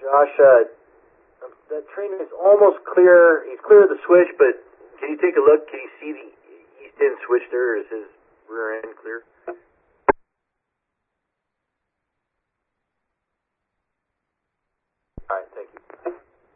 Josh, that train is almost clear. He's clear of the switch, but can you take a look? Can you see the east end switch there? Is his rear end clear?